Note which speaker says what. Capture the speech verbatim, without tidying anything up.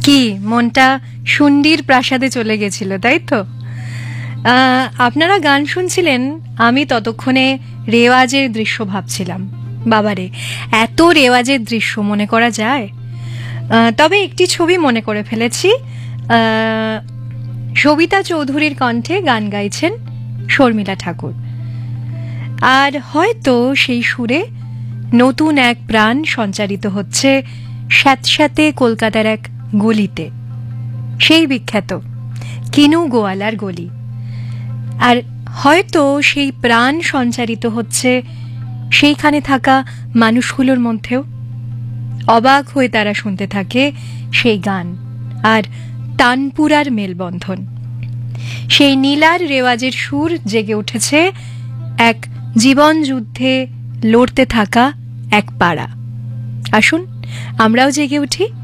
Speaker 1: কি মনটা শুন্ডির প্রাসাদে চলে গেছিল, তাই তো? আপনারা গান শুনছিলেন, আমি ততক্ষণে রেওয়াজের দৃশ্য ভাবছিলাম। বাবারে, এত রেওয়াজের দৃশ্য মনে করা যায়? তবে একটি ছবি মনে করে ফেলেছি। সবিতা চৌধুরীর কণ্ঠে গান গাইছেন শর্মিলা ঠাকুর, আর হয়তো সেই সুরে নতুন এক প্রাণ সঞ্চারিত হচ্ছে স্যাঁতস্যাঁতে কলকাতার এক গলিতে, সেই বিখ্যাত কিনু গোয়ালার গলি। আর হয়তো সেই প্রাণ সঞ্চারিত হচ্ছে সেইখানে থাকা মানুষগুলোর মধ্যেও। অবাক হয়ে তারা শুনতে থাকে সেই গান আর তানপুরার মেলবন্ধন। সেই নীলার রেওয়াজের সুর জেগে উঠেছে এক জীবন যুদ্ধে লড়তে থাকা এক পাড়া। আসুন আমরাও জেগে উঠি।